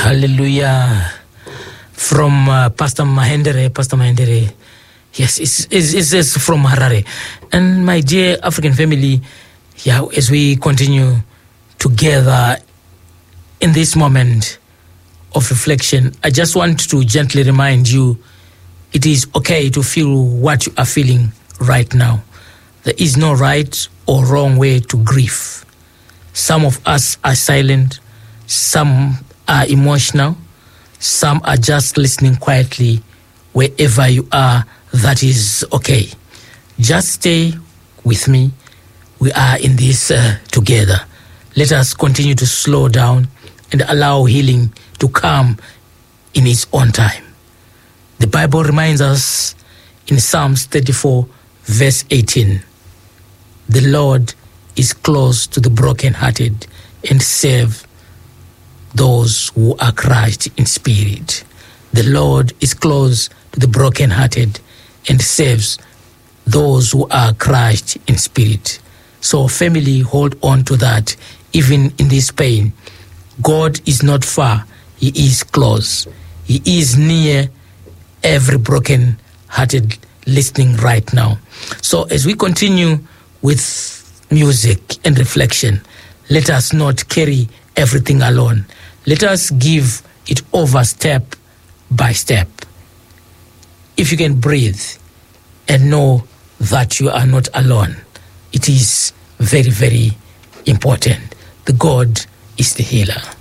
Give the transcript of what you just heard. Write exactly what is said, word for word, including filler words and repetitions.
Hallelujah. From uh, Pastor Mahendere, Pastor Mahendere. Yes, it's, it's, it's, it's from Harare. And my dear African family, yeah, as we continue together in this moment of reflection, I just want to gently remind you it is okay to feel what you are feeling right now. There is no right or wrong way to grieve. Some of us are silent, some are emotional, some are just listening quietly. Wherever you are, that is okay. Just stay with me. We are in this uh, together. Let us continue to slow down and allow healing to come in its own time. The Bible reminds us in Psalms thirty-four, verse eighteen, the Lord is close to the brokenhearted and save those who are crushed in spirit. The Lord is close to the brokenhearted and saves those who are crushed in spirit. So family, hold on to that. Even in this pain, God is not far. He is close. He is near every broken-hearted listening right now. So as we continue with music and reflection, let us not carry everything alone. Let us give it over step by step. If you can breathe and know that you are not alone, it is very, very important. The God is the healer.